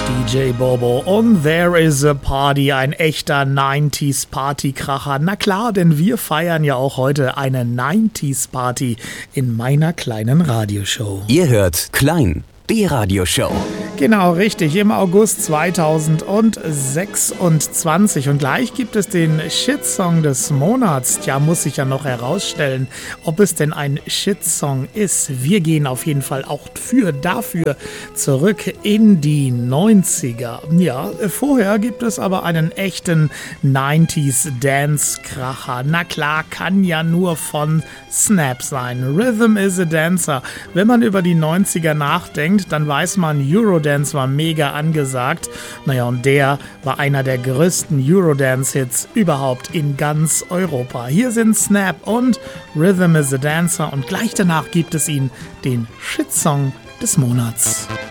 DJ Bobo und There is a Party, ein echter 90s Partykracher. Na klar, denn wir feiern ja auch heute eine 90s Party in meiner kleinen Radioshow. Ihr hört Klein, die Radioshow. Genau, richtig, im August 2026 und gleich gibt es den Shitsong des Monats. Tja, muss sich ja noch herausstellen, ob es denn ein Shitsong ist. Wir gehen auf jeden Fall auch dafür zurück in die 90er. Ja, vorher gibt es aber einen echten 90s Dance-Kracher. Na klar, kann ja nur von Snap sein. Rhythm is a Dancer. Wenn man über die 90er nachdenkt, dann weiß man, Eurodance war mega angesagt. Naja, und der war einer der größten Eurodance-Hits überhaupt in ganz Europa. Hier sind Snap und Rhythm is a Dancer und gleich danach gibt es den Shitsong des Monats.